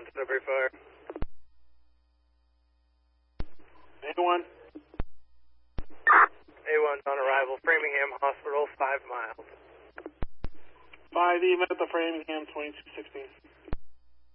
A1 Sudbury Fire. A1. A1 on arrival, Framingham Hospital, 5 miles. 5 even at the Framingham 2216.